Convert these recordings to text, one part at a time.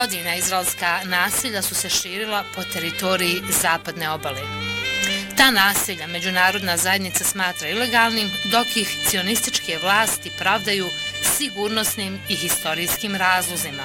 Godina izraelska nasilja su se širila po teritoriji zapadne obale. Ta nasilja međunarodna zajednica smatra ilegalnim, dok ih cionističke vlasti pravdaju sigurnosnim i historijskim razlozima.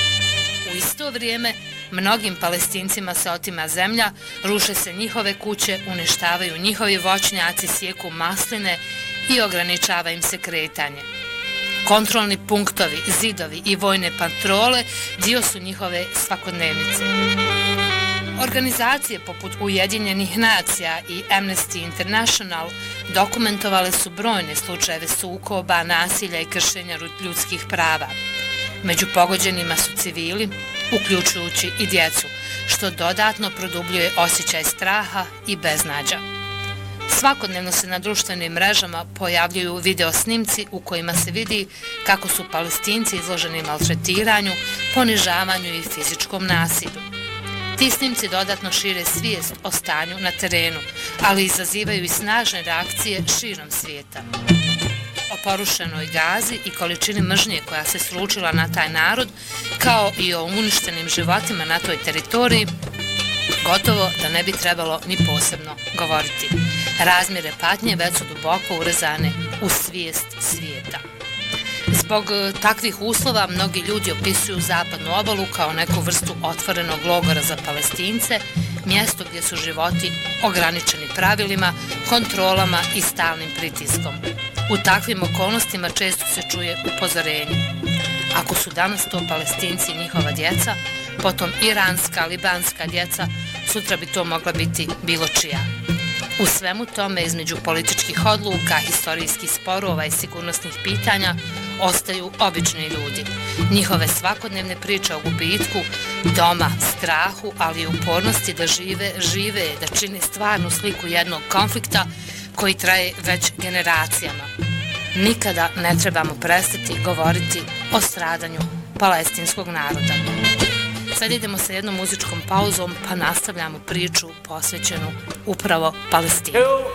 U isto vrijeme, mnogim Palestincima se otima zemlja, ruše se njihove kuće, uništavaju njihovi voćnjaci, sjeku masline i ograničava im se kretanje. Kontrolni punktovi, zidovi i vojne patrole dio su njihove svakodnevnice. Organizacije poput Ujedinjenih nacija i Amnesty International dokumentovale su brojne slučajeve sukoba, nasilja i kršenja ljudskih prava. Među pogođenima su civili, uključujući i djecu, što dodatno produbljuje osjećaj straha i beznađa. Svakodnevno se na društvenim mrežama pojavljuju video snimci u kojima se vidi kako su Palestinci izloženi maltretiranju, ponižavanju i fizičkom nasilju. Ti snimci dodatno šire svijest o stanju na terenu, ali izazivaju i snažne reakcije širom svijeta. O porušenoj Gazi i količini mržnje koja se sručila na taj narod, kao i o uništenim životima na toj teritoriji, gotovo da ne bi trebalo ni posebno govoriti. Razmjere patnje već su duboko urezane u svijest svijeta. Zbog takvih uslova mnogi ljudi opisuju zapadnu obalu kao neku vrstu otvorenog logora za Palestince, mjesto gdje su životi ograničeni pravilima, kontrolama i stalnim pritiskom. U takvim okolnostima često se čuje upozorenje. Ako su danas to Palestinci i njihova djeca, potom iranska, libanska djeca, sutra bi to mogla biti bilo čija. U svemu tome, između političkih odluka, historijskih sporova i sigurnosnih pitanja, ostaju obični ljudi. Njihove svakodnevne priče o gubitku, doma, strahu, ali i upornosti da žive, da čine stvarnu sliku jednog konflikta koji traje već generacijama. Nikada ne trebamo prestati govoriti o stradanju palestinskog naroda. Sad idemo sa jednom muzičkom pauzom pa nastavljamo priču posvećenu upravo Palestini.